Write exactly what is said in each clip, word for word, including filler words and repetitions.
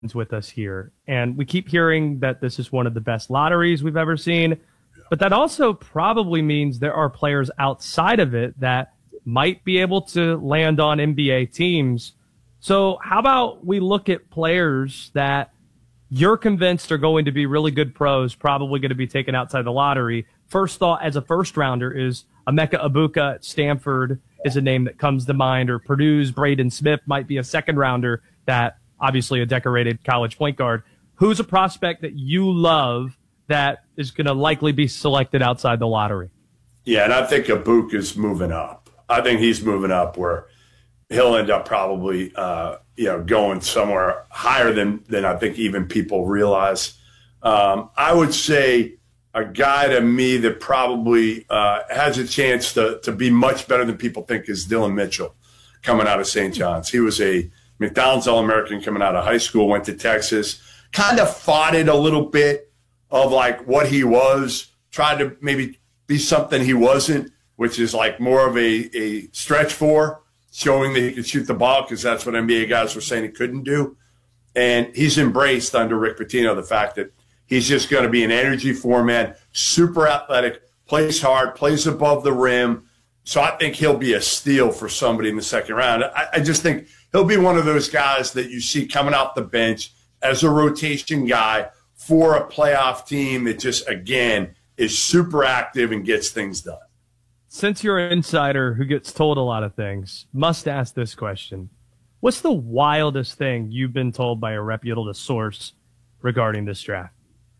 with us here. And we keep hearing that this is one of the best lotteries we've ever seen. But that also probably means there are players outside of it that might be able to land on N B A teams. So how about we look at players that you're convinced are going to be really good pros, probably going to be taken outside the lottery. First thought as a first rounder is Emeka Egbuka at Stanford is a name that comes to mind, or Purdue's Braden Smith might be a second rounder that obviously a decorated college point guard. Who's a prospect that you love that is going to likely be selected outside the lottery? Yeah, and I think Egbuka is moving up. I think he's moving up where he'll end up probably, uh, you know, going somewhere higher than than I think even people realize. Um, I would say a guy to me that probably uh, has a chance to to be much better than people think is Dillon Mitchell, coming out of Saint John's. He was a McDonald's All-American coming out of high school, went to Texas, kind of fought it a little bit of like what he was, tried to maybe be something he wasn't, which is like more of a, a stretch four, showing that he could shoot the ball, because that's what N B A guys were saying he couldn't do. And he's embraced under Rick Pitino the fact that he's just going to be an energy four-man, super athletic, plays hard, plays above the rim. So I think he'll be a steal for somebody in the second round. I, I just think he'll be one of those guys that you see coming off the bench as a rotation guy for a playoff team that just, again, is super active and gets things done. Since you're an insider who gets told a lot of things, must ask this question. What's the wildest thing you've been told by a reputable source regarding this draft?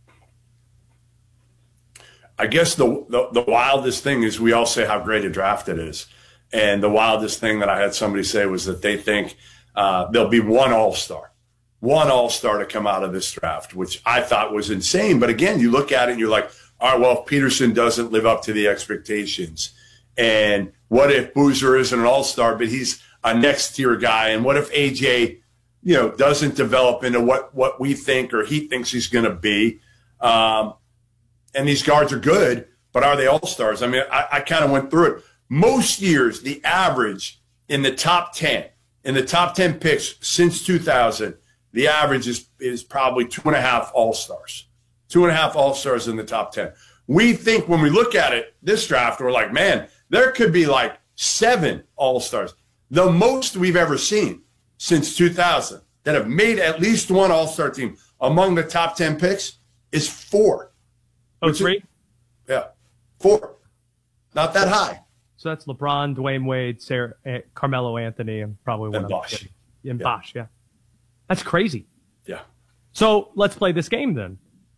I guess the, the the wildest thing is we all say how great a draft it is. And the wildest thing that I had somebody say was that they think uh, there'll be one all-star, one all-star to come out of this draft, which I thought was insane. But again, you look at it and you're like, all right, well, if Peterson doesn't live up to the expectations, and what if Boozer isn't an all-star, but he's a next-tier guy, and what if A J, you know, doesn't develop into what, what we think or he thinks he's going to be? Um, and these guards are good, but are they all-stars? I mean, I, I kind of went through it. Most years, the average in the top ten, in the top ten picks since two thousand, the average is, is probably two and a half all-stars. Two and a half all-stars in the top ten. We think when we look at it, this draft, we're like, man, there could be like seven all-stars. The most we've ever seen since two thousand that have made at least one all-star team among the top ten picks is four. Oh, three? Is, yeah, four. Not that high. So that's LeBron, Dwayne Wade, Sarah, uh, Carmelo Anthony, and probably one and of Bosh. them. And yeah. Bosh, yeah. That's crazy. Yeah. So let's play this game then.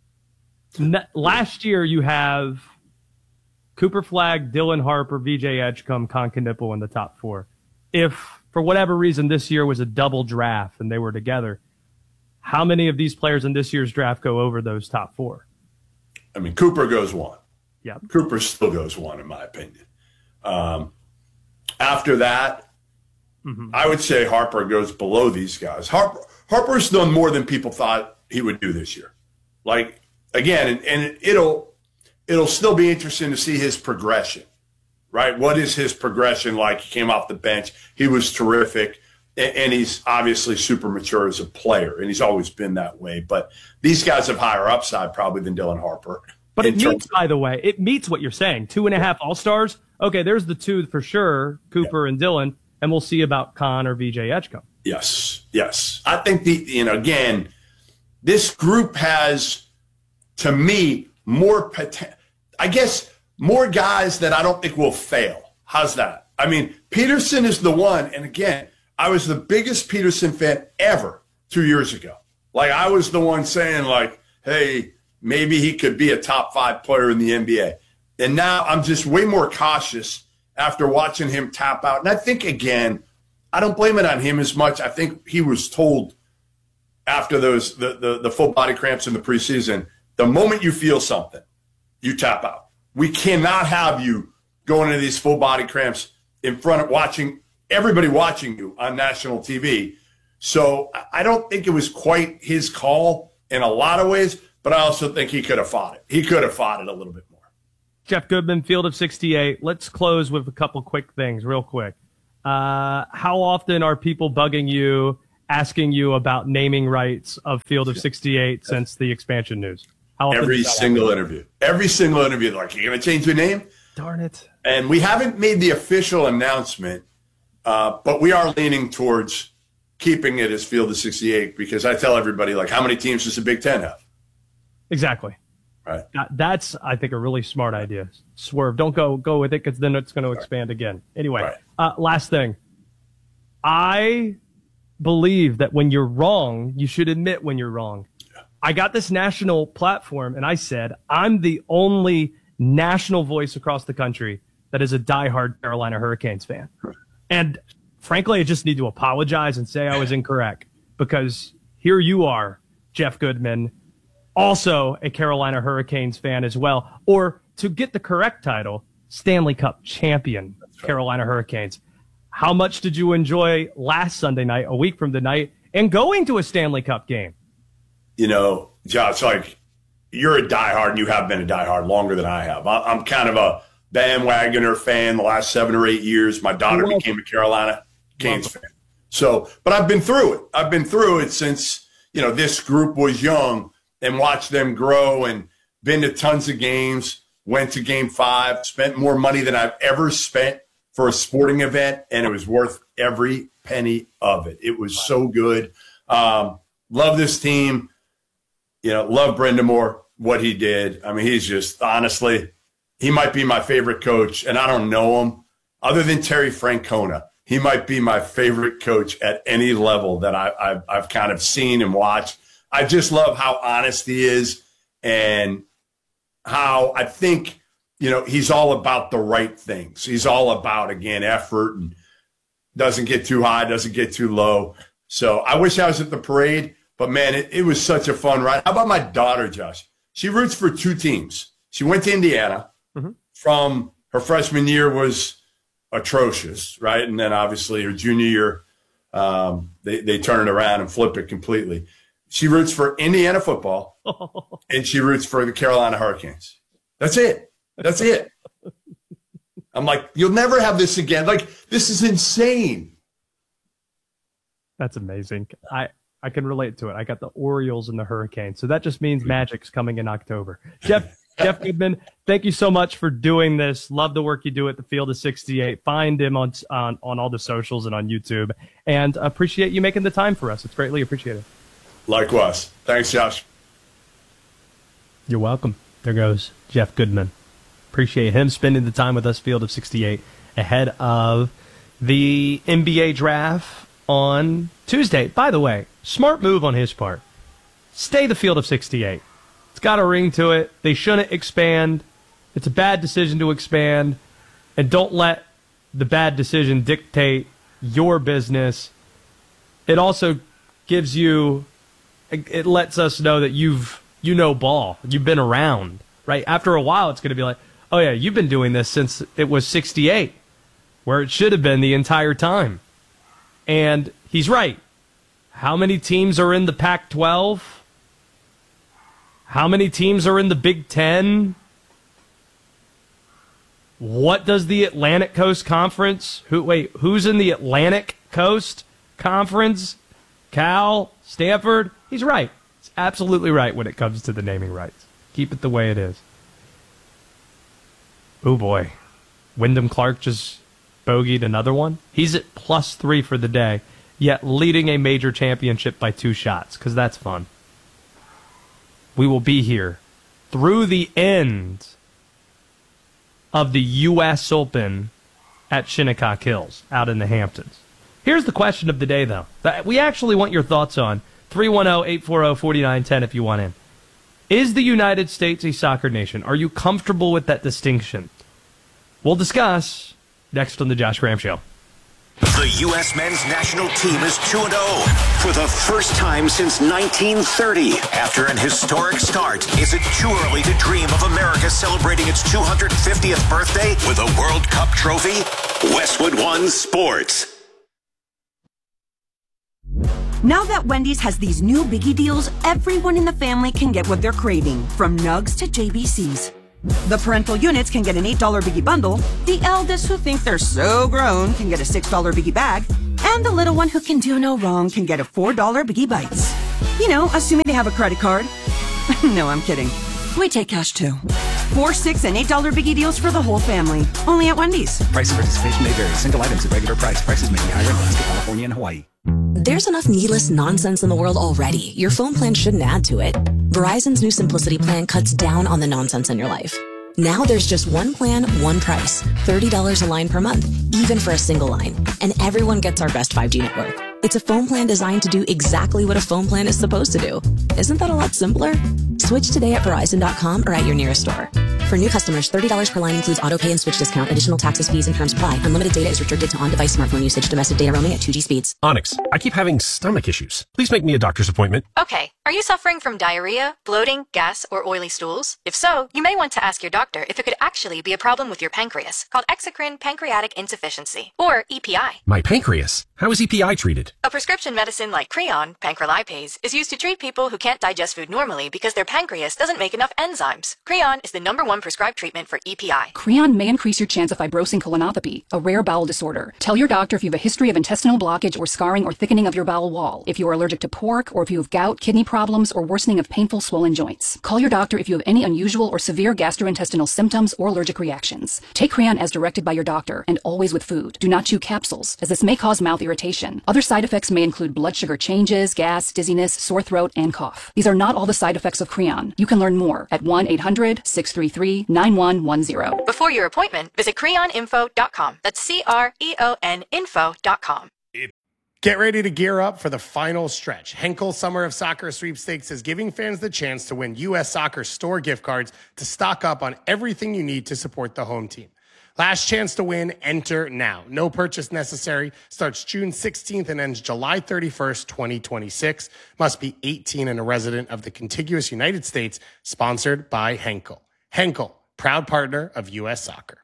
N- last year you have Cooper Flagg, Dylan Harper, V J Edgecombe, Con Knipple in the top four. If, for whatever reason, this year was a double draft and they were together, how many of these players in this year's draft go over those top four? I mean, Cooper goes one. Yeah. Cooper still goes one, in my opinion. Um, after that, mm-hmm. I would say Harper goes below these guys. Harper, Harper's done more than people thought he would do this year. Like, again, and, and it'll it'll still be interesting to see his progression, right? What is his progression like? He came off the bench. He was terrific, and, and he's obviously super mature as a player, and he's always been that way. But these guys have higher upside probably than Dylan Harper. But it meets, by the way, it meets what you're saying. Two and a half all-stars. Okay, there's the two for sure, Cooper yeah. and Dylan, and we'll see about Con or V J Edgecombe. Yes, yes. I think, the you know, again, this group has, to me, more potential. I guess more guys that I don't think will fail. How's that? I mean, Peterson is the one, and again, I was the biggest Peterson fan ever two years ago. Like, I was the one saying, like, hey, maybe he could be a top five player in the N B A. And now I'm just way more cautious after watching him tap out. And I think, again, I don't blame it on him as much. I think he was told after those the, the, the full body cramps in the preseason, the moment you feel something, you tap out. We cannot have you going into these full body cramps in front of watching everybody watching you on national T V. So I don't think it was quite his call in a lot of ways, but I also think he could have fought it. He could have fought it a little bit more. Jeff Goodman, Field of sixty-eight. Let's close with a couple quick things real quick. Uh, how often are people bugging you asking you about naming rights of Field of sixty-eight since the expansion news? How often Every single happen? interview. Every single interview. They're like, you're going to change your name? Darn it. And we haven't made the official announcement, uh, but we are leaning towards keeping it as Field of sixty-eight because I tell everybody, like, how many teams does the Big Ten have? Exactly. Right. That, that's, I think, a really smart idea. Swerve. Don't go go with it because then it's going to expand right. again. Anyway, right. uh, last thing. I believe that when you're wrong, you should admit when you're wrong. Yeah. I got this national platform, and I said, I'm the only national voice across the country that is a diehard Carolina Hurricanes fan. Right. And frankly, I just need to apologize and say I was incorrect because here you are, Jeff Goodman, also a Carolina Hurricanes fan as well, or to get the correct title, Stanley Cup champion, right. Carolina Hurricanes. How much did you enjoy last Sunday night, a week from tonight, and going to a Stanley Cup game? You know, Josh, like, you're a diehard, and you have been a diehard longer than I have. I'm kind of a bandwagoner fan the last seven or eight years. My daughter became a Carolina Canes fan. So, but I've been through it. I've been through it since, you know, this group was young and watched them grow and been to tons of games, went to game five, spent more money than I've ever spent for a sporting event, and it was worth every penny of it. It was so good. Um, love this team. You know, love Brind'Amour, what he did. I mean, he's just, honestly, he might be my favorite coach, and I don't know him. Other than Terry Francona, he might be my favorite coach at any level that I, I've, I've kind of seen and watched. I just love how honest he is and how I think, you know, he's all about the right things. He's all about, again, effort and doesn't get too high, doesn't get too low. So I wish I was at the parade, but, man, it, it was such a fun ride. How about my daughter, Josh? She roots for two teams. She went to Indiana. Mm-hmm. From her freshman year was atrocious, right? And then, obviously, her junior year, um, they, they turn it around and flip it completely. She roots for Indiana football, and she roots for the Carolina Hurricanes. That's it. That's it. I'm like, you'll never have this again. Like, this is insane. That's amazing. I, I can relate to it. I got the Orioles and the Hurricanes. So that just means Magic's coming in October. Jeff Jeff Goodman, thank you so much for doing this. Love the work you do at the Field of sixty-eight. Find him on, on, on all the socials and on YouTube. And appreciate you making the time for us. It's greatly appreciated. Likewise. Thanks, Josh. You're welcome. There goes Jeff Goodman. Appreciate him spending the time with us, Field of sixty-eight, ahead of the N B A draft on Tuesday. By the way, smart move on his part. Stay the Field of sixty-eight. It's got a ring to it. They shouldn't expand. It's a bad decision to expand. And don't let the bad decision dictate your business. It also gives you, it lets us know that you've, you know ball. You've been around, right? After a while, it's going to be like, oh, yeah, you've been doing this since it was sixty-eight, where it should have been the entire time. And he's right. How many teams are in the Pac twelve? How many teams are in the Big Ten? What does the Atlantic Coast Conference? Who? Wait, who's in the Atlantic Coast Conference? Cal? Stanford? He's right. He's absolutely right when it comes to the naming rights. Keep it the way it is. Oh, boy. Wyndham Clark just bogeyed another one. He's at plus three for the day, yet leading a major championship by two shots, because that's fun. We will be here through the end of the U S Open at Shinnecock Hills out in the Hamptons. Here's the question of the day, though, that we actually want your thoughts on. three one zero, eight four zero, four nine one zero if you want in. Is the United States a soccer nation? Are you comfortable with that distinction? We'll discuss next on the Josh Graham Show. The U S men's national team is two and oh for the first time since nineteen thirty. After an historic start, is it too early to dream of America celebrating its two hundred fiftieth birthday with a World Cup trophy? Westwood One Sports. Now that Wendy's has these new biggie deals, everyone in the family can get what they're craving, from nugs to J B Cs. The parental units can get an eight dollar biggie bundle, the eldest who think they're so grown can get a six dollar biggie bag, And the little one who can do no wrong can get a four dollar Biggie Bites. You know, assuming they have a credit card. No, I'm kidding. We take cash too. Four, six, and eight dollar Biggie deals for the whole family. Only at Wendy's. Price and participation may vary. Single items at regular price. Prices may be higher in Alaska, California, and Hawaii. There's enough needless nonsense in the world already. Your phone plan shouldn't add to it. Verizon's new Simplicity plan cuts down on the nonsense in your life. Now there's just one plan, one price. thirty dollars a line per month, even for a single line. And everyone gets our best five G network. It's a phone plan designed to do exactly what a phone plan is supposed to do. Isn't that a lot simpler? Switch today at Verizon dot com or at your nearest store. For new customers, thirty dollars per line includes auto pay and switch discount. Additional taxes, fees, and terms apply. Unlimited data is restricted to on-device smartphone usage. Domestic data roaming at two G speeds. Onyx, I keep having stomach issues. Please make me a doctor's appointment. Okay. Are you suffering from diarrhea, bloating, gas, or oily stools? If so, you may want to ask your doctor if it could actually be a problem with your pancreas, called exocrine pancreatic insufficiency, or E P I. My pancreas? How is E P I treated? A prescription medicine like Creon, pancrelipase, is used to treat people who can't digest food normally because their pancreas doesn't make enough enzymes. Creon is the number one prescribed treatment for E P I. Creon may increase your chance of fibrosing colonopathy, a rare bowel disorder. Tell your doctor if you have a history of intestinal blockage or scarring or thickening of your bowel wall, if you are allergic to pork, or if you have gout, kidney problems, or worsening of painful swollen joints. Call your doctor if you have any unusual or severe gastrointestinal symptoms or allergic reactions. Take Creon as directed by your doctor, and always with food. Do not chew capsules, as this may cause mouth irritation. Other side effects may include blood sugar changes, gas, dizziness, sore throat, and cough. These are not all the side effects of Creon. You can learn more at one eight hundred, six three three, nine one one zero. Before your appointment, visit creon info dot com. That's C R E O N info dot com. Get ready to gear up for the final stretch. Henkel Summer of Soccer Sweepstakes is giving fans the chance to win U S Soccer store gift cards to stock up on everything you need to support the home team. Last chance to win, enter now. No purchase necessary. Starts June sixteenth and ends July thirty-first, twenty twenty-six. Must be eighteen and a resident of the contiguous United States. Sponsored by Henkel. Henkel, proud partner of U S Soccer.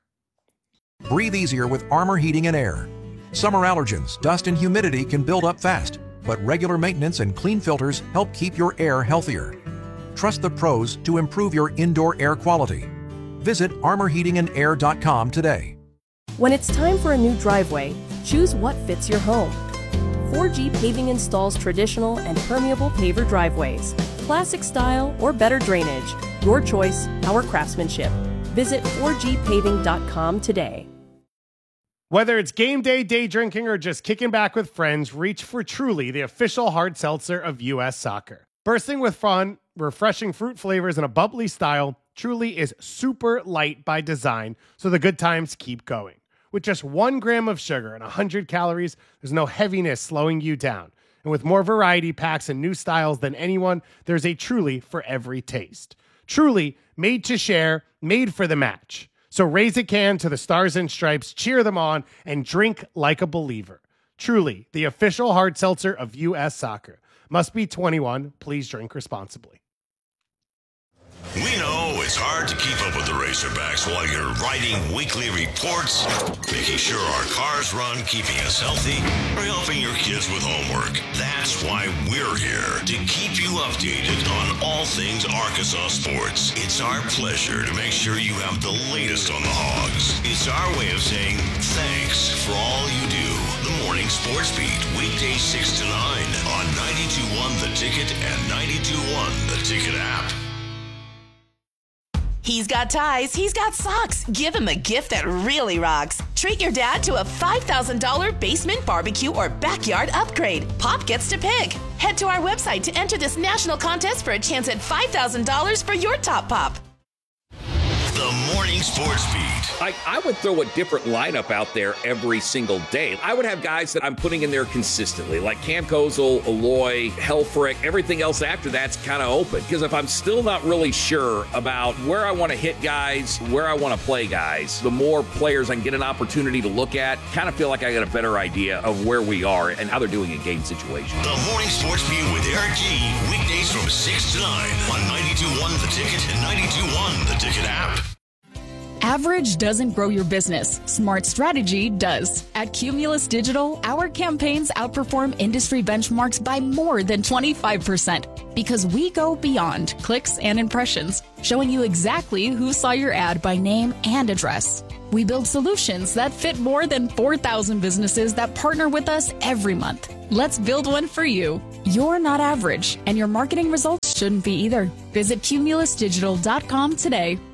Breathe easier with Armor Heating and Air. Summer allergens, dust, and humidity can build up fast, but regular maintenance and clean filters help keep your air healthier. Trust the pros to improve your indoor air quality. Visit armor heating and air dot com today. When it's time for a new driveway, choose what fits your home. four G Paving installs traditional and permeable paver driveways, classic style or better drainage. Your choice, our craftsmanship. Visit four G paving dot com today. Whether it's game day, day drinking, or just kicking back with friends, reach for Truly, the official hard seltzer of U S Soccer. Bursting with fun, refreshing fruit flavors, and a bubbly style, Truly is super light by design, so the good times keep going. With just one gram of sugar and one hundred calories, there's no heaviness slowing you down. And with more variety packs and new styles than anyone, there's a Truly for every taste. Truly, made to share, made for the match. So raise a can to the Stars and Stripes, cheer them on, and drink like a believer. Truly, the official hard seltzer of U S Soccer. Must be twenty-one. Please drink responsibly. We know it's hard to keep up with the Razorbacks while you're writing weekly reports, making sure our cars run, keeping us healthy, or helping your kids with homework. That's why we're here, to keep you updated on all things Arkansas sports. It's our pleasure to make sure you have the latest on the Hogs. It's our way of saying thanks for all you do. The Morning Sports Beat, weekdays six to nine on ninety-two point one The Ticket and ninety-two point one The Ticket app. He's got ties, he's got socks. Give him a gift that really rocks. Treat your dad to a five thousand dollars basement barbecue or backyard upgrade. Pop gets to pick. Head to our website to enter this national contest for a chance at five thousand dollars for your top pop. The Morning Sports Beat. I, I would throw a different lineup out there every single day. I would have guys that I'm putting in there consistently, like Cam Kozel, Aloy, Helfrich. Everything else after that's kind of open. Because if I'm still not really sure about where I want to hit guys, where I want to play guys, the more players I can get an opportunity to look at, kind of feel like I got a better idea of where we are and how they're doing in game situations. The Morning Sports Beat with Eric G. Weekdays from six to nine on ninety-two point one The Ticket and ninety-two point one The Ticket app. Average doesn't grow your business. Smart strategy does. At Cumulus Digital, our campaigns outperform industry benchmarks by more than twenty-five percent because we go beyond clicks and impressions, showing you exactly who saw your ad by name and address. We build solutions that fit more than four thousand businesses that partner with us every month. Let's build one for you. You're not average, and your marketing results shouldn't be either. Visit cumulus digital dot com today.